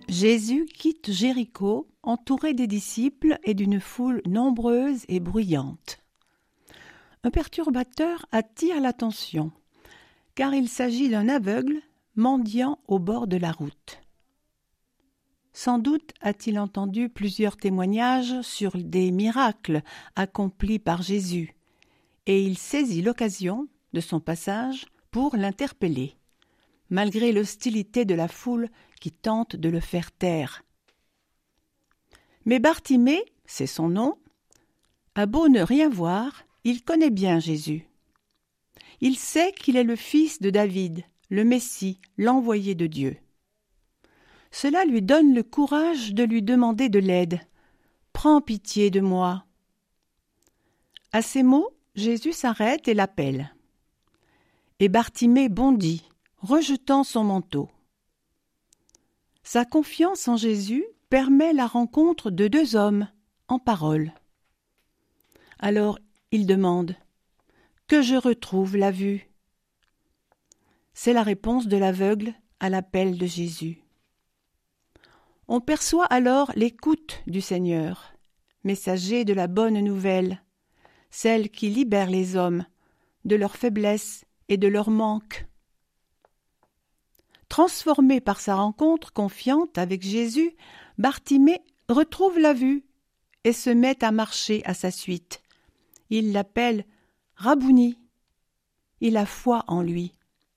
Jésus quitte Jéricho, entouré des disciples et d'une foule nombreuse et bruyante. Un perturbateur attire l'attention, car il s'agit d'un aveugle mendiant au bord de la route. Sans doute a-t-il entendu plusieurs témoignages sur des miracles accomplis par Jésus, et il saisit l'occasion de son passage pour l'interpeller, malgré l'hostilité de la foule qui tente de le faire taire. Mais Bartimée, c'est son nom, a beau ne rien voir, il connaît bien Jésus. Il sait qu'il est le fils de David, le Messie, l'envoyé de Dieu. Cela lui donne le courage de lui demander de l'aide. « Prends pitié de moi !» À ces mots, Jésus s'arrête et l'appelle. Et Bartimée bondit, rejetant son manteau. Sa confiance en Jésus permet la rencontre de deux hommes, en parole. Alors il demande « Que je retrouve la vue ?» C'est la réponse de l'aveugle à l'appel de Jésus. On perçoit alors l'écoute du Seigneur, messager de la bonne nouvelle, celle qui libère les hommes de leur faiblesse et de leur manque. Transformé par sa rencontre confiante avec Jésus, Bartimée retrouve la vue et se met à marcher à sa suite. Il l'appelle Rabouni. Il a foi en lui.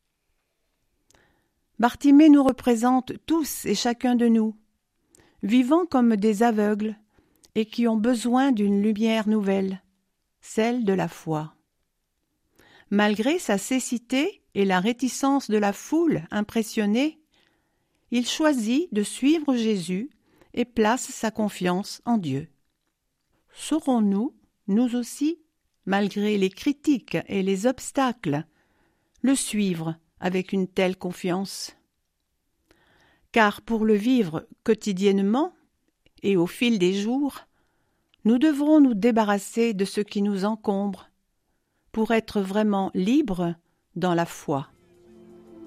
Bartimée nous représente tous et chacun de nous, vivant comme des aveugles et qui ont besoin d'une lumière nouvelle, celle de la foi. Malgré sa cécité et la réticence de la foule impressionnée, il choisit de suivre Jésus et place sa confiance en Dieu. Saurons-nous, nous aussi, malgré les critiques et les obstacles, le suivre avec une telle confiance? Car pour le vivre quotidiennement et au fil des jours, nous devrons nous débarrasser de ce qui nous encombre pour être vraiment libres dans la foi.